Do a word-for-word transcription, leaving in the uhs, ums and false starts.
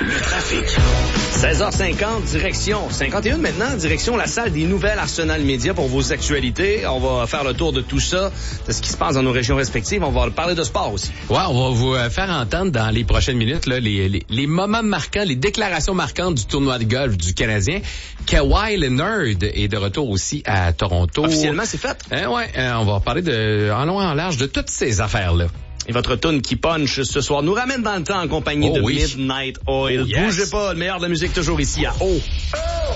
Le trafic. seize heures cinquante, direction cinquante et un maintenant, direction la salle des nouvelles Arsenal Média pour vos actualités. On va faire le tour de tout ça, de ce qui se passe dans nos régions respectives. On va parler de sport aussi. Ouais, on va vous faire entendre dans les prochaines minutes là, les, les, les moments marquants, les déclarations marquantes du tournoi de golf du Canadien. Kawhi Leonard est de retour aussi à Toronto. Officiellement, c'est fait. Hein, ouais, hein, on va parler de, en long et en large de toutes ces affaires-là. Et votre tune qui punch ce soir nous ramène dans le temps en compagnie oh, de oui. Midnight Oil. Oh, yes. Bougez pas, le meilleur de la musique toujours ici à O.